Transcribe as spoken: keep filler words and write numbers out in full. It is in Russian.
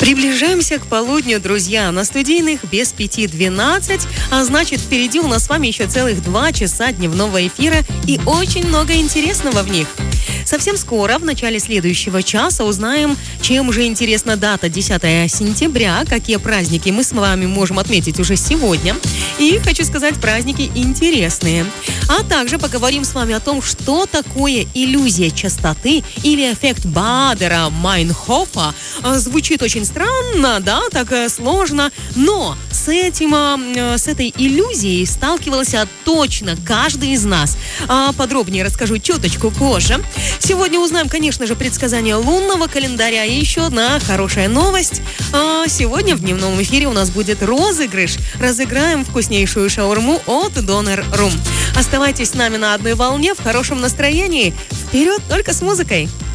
Приближаемся к полудню, друзья. На студийных без пяти двенадцать, а значит, впереди у нас с вами еще целых два часа дневного эфира и очень много интересного в них. Совсем скоро, в начале следующего часа, узнаем, чем же интересна дата десятого сентября, какие праздники мы с вами можем отметить уже сегодня. И, хочу сказать, праздники интересные. А также поговорим с вами о том, что такое иллюзия частоты или эффект Бадера-Майнхофа. Звучит очень странно, да, так сложно, но с этим, с этой иллюзией сталкивался точно каждый из нас. А подробнее расскажу чуточку позже. Сегодня узнаем, конечно же, предсказания лунного календаря. И еще одна хорошая новость. А сегодня в дневном эфире у нас будет розыгрыш. Разыграем вкуснейшую шаурму от Донер Рум. Оставайтесь с нами на одной волне, в хорошем настроении. Вперед только с музыкой!